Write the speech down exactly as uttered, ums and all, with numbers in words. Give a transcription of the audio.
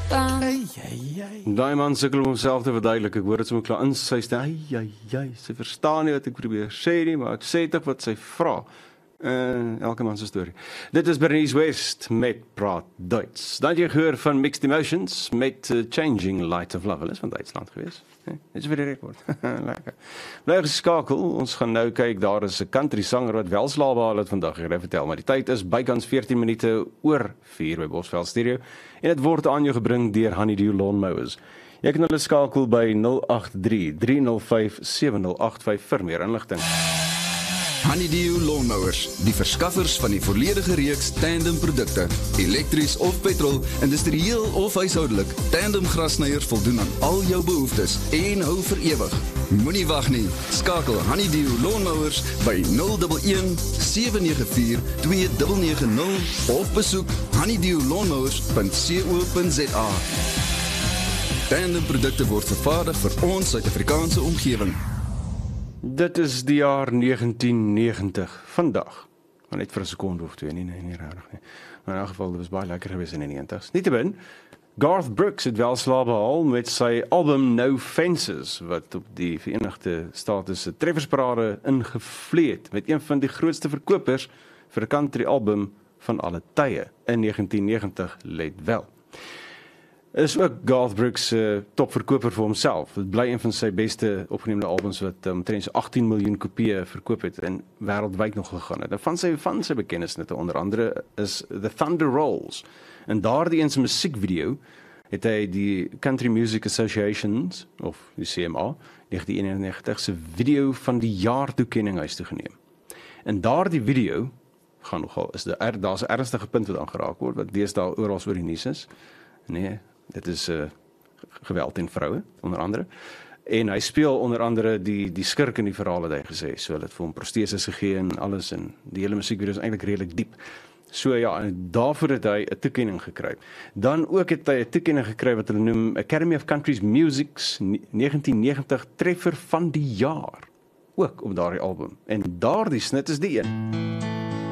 Ai, ai, ai. Daai man sukkel om homself te verduidelik. Ek hoor dit sommer klaar in sy stem. Ai, ai, ai. Sy verstaan nie wat ek probeer sê nie, maar ek sê tog wat sy vra. Uh, elke man se storie. Dit is Bernice West met Praat Duits. Dan het jy gehoor van Mixed Emotions met uh, Changing Light of Love. Hulle is van Duitsland gewees. Dit is weer die rekord. Lekker. Bly geskakel. Ons gaan nou kyk, daar is 'n country sanger wat wel slaap behaal het vandag. Ek gaan vertel, maar die tyd is bykans veertien minute oor vier by Bosveld Stereo en dit word aan jou gebring deur Honeydew Lawnmowers. Jy kan hulle skakel by nul agt drie, drie nul vyf, sewe nul agt vyf vir meer inligting. Honeydew Lawnmowers, die verskaffers van die volledige reeks tandem produkte, elektries of petrol, industrieel of huishoudelik. Tandem grasnyers voldoen aan al jou behoeftes en hou vir ewig. Moenie wag nie. Skakel Honeydew Lawnmowers by nul een een, sewe nege vier, twee nege nege nul of besoek honeydew lawnmowers punt co punt za. Tandem produkte word vervaardig vir ons Suid-Afrikaanse omgewing. Dit is die jaar negentien negentig, vandag. Maar net vir 'n sekonde of twee, nie, nee, nie rarig nie. Maar in elk geval, dit was baie lekker geweest in die negentigs. Nietemin, Garth Brooks het wel slaap behaal met sy album No Fences, wat op die Verenigde State se treffersparade ingevlee het, met een van die grootste verkopers vir 'n country album van alle tye in negentien negentig, let wel. Is ook Garth Brooks uh, topverkoper vir homself. Dit bly een van sy beste opgeneemde albums wat omtrent so agttien miljoen kopieë verkoop het en wêreldwyd nog gegaan het. En van sy van sy bekennisnisse onder andere is The Thunder Rolls. En daardie een se musiekvideo het hy die Country Music Associations of die C M A negentien eenennegentig se video van die jaar toekenning huis toe geneem. En daardie video gaan nogal is daar daar's 'n ernstige punt wat aangeraak word wat deesdae oral oor die nuus is. Nee, dit is uh, geweld teen vroue, onder andere. En hy speel onder andere die, die skirk in die verhaal het hy gesê. So hulle het vir hom prosteses gegee en alles. En die hele musiekvideo is eintlik redelijk diep. So ja, en daarvoor het hy 'n toekenning gekry. Dan ook het hy 'n toekenning gekry wat hulle noem Academy of Country Music's negentien negentig treffer van die jaar. Ook op daardie album. En daardie snit is die een.